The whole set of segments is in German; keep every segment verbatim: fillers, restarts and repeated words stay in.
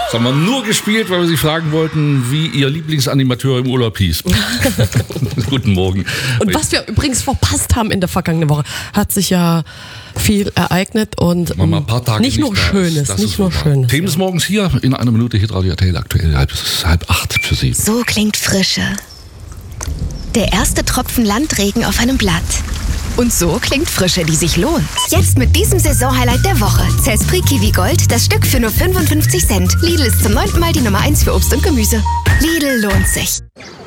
Das haben wir nur gespielt, weil wir Sie fragen wollten, wie Ihr Lieblingsanimateur im Urlaub hieß. Guten Morgen. Und was wir übrigens verpasst haben in der vergangenen Woche, hat sich ja viel ereignet und Mal ein paar Tage nicht nur nicht da Schönes, ist. nicht nur Schönes. Themen des Morgens hier in einer Minute Hitradio R T L aktuell halb, halb acht für Sie. So klingt Frische. Der erste Tropfen Landregen auf einem Blatt. Und so klingt Frische, die sich lohnt. Jetzt mit diesem Saisonhighlight der Woche. Zespri Kiwi Gold, das Stück für nur fünfundfünfzig Cent. Lidl ist zum neunten Mal die Nummer eins für Obst und Gemüse. Lidl lohnt sich.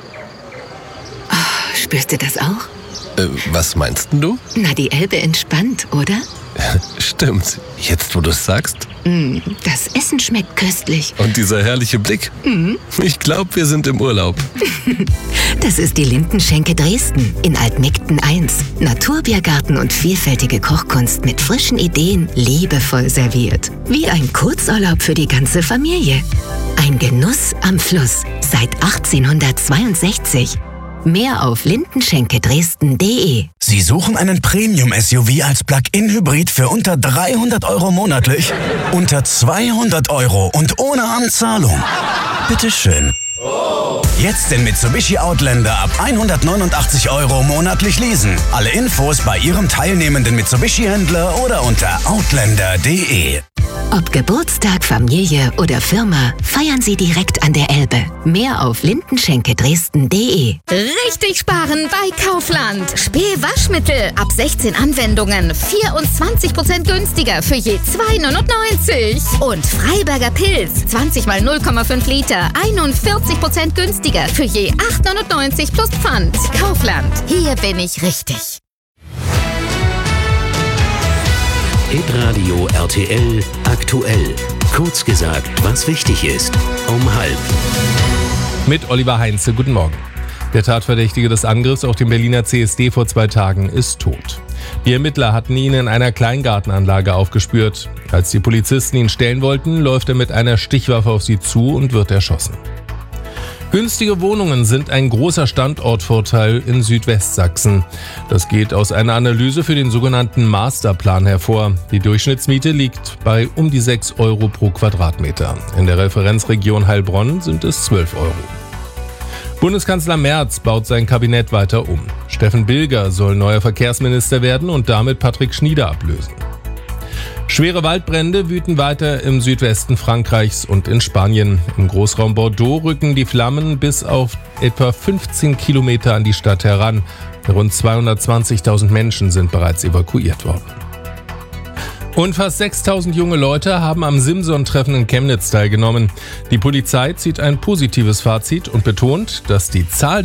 Oh, spürst du das auch? Äh, was meinst denn du? Na, die Elbe entspannt, oder? Stimmt. Jetzt, wo du es sagst. Mm, das Essen schmeckt köstlich. Und dieser herrliche Blick. Mm. Ich glaube, wir sind im Urlaub. Das ist die Lindenschenke Dresden in Altmegden eins. Naturbiergarten und vielfältige Kochkunst mit frischen Ideen, liebevoll serviert. Wie ein Kurzurlaub für die ganze Familie. Ein Genuss am Fluss seit achtzehnhundertzweiundsechzig. Mehr auf lindenschenke dresden punkt de. Sie suchen einen Premium-S U V als Plug-in-Hybrid für unter dreihundert Euro monatlich? Unter zweihundert Euro und ohne Anzahlung? Bitteschön. Jetzt den Mitsubishi Outlander ab hundertneunundachtzig Euro monatlich leasen. Alle Infos bei Ihrem teilnehmenden Mitsubishi-Händler oder unter outlander punkt de. Ob Geburtstag, Familie oder Firma, feiern Sie direkt an der Elbe. Mehr auf lindenschenke dresden punkt de. Richtig sparen bei Kaufland. Spee-Waschmittel ab sechzehn Anwendungen. vierundzwanzig Prozent günstiger für je zwei neunundneunzig. Und Freiberger Pilz. zwanzig mal null Komma fünf Liter. einundvierzig Prozent günstiger für je acht neunundneunzig plus Pfand. Kaufland. Hier bin ich richtig. Hitradio R T L aktuell. Kurz gesagt, was wichtig ist. Um halb. Mit Oliver Heinze. Guten Morgen. Der Tatverdächtige des Angriffs auf den Berliner C S D vor zwei Tagen ist tot. Die Ermittler hatten ihn in einer Kleingartenanlage aufgespürt. Als die Polizisten ihn stellen wollten, läuft er mit einer Stichwaffe auf sie zu und wird erschossen. Günstige Wohnungen sind ein großer Standortvorteil in Südwestsachsen. Das geht aus einer Analyse für den sogenannten Masterplan hervor. Die Durchschnittsmiete liegt bei um die sechs Euro pro Quadratmeter. In der Referenzregion Heilbronn sind es zwölf Euro. Bundeskanzler Merz baut sein Kabinett weiter um. Steffen Bilger soll neuer Verkehrsminister werden und damit Patrick Schnieder ablösen. Schwere Waldbrände wüten weiter im Südwesten Frankreichs und in Spanien. Im Großraum Bordeaux rücken die Flammen bis auf etwa fünfzehn Kilometer an die Stadt heran. Rund zweihundertzwanzigtausend Menschen sind bereits evakuiert worden. Und fast sechstausend junge Leute haben am Simson-Treffen in Chemnitz teilgenommen. Die Polizei zieht ein positives Fazit und betont, dass die Zahl